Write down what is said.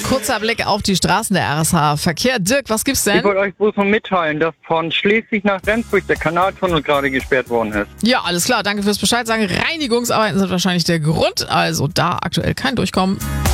Kurzer Blick auf die Straßen der RSH Verkehr. Dirk, was gibt's denn? Ich wollte euch bloß noch mitteilen, dass von Schleswig nach Rendsburg der Kanaltunnel gerade gesperrt worden ist. Ja, alles klar. Danke fürs Bescheid sagen. Reinigungsarbeiten sind wahrscheinlich der Grund. Also da aktuell kein Durchkommen.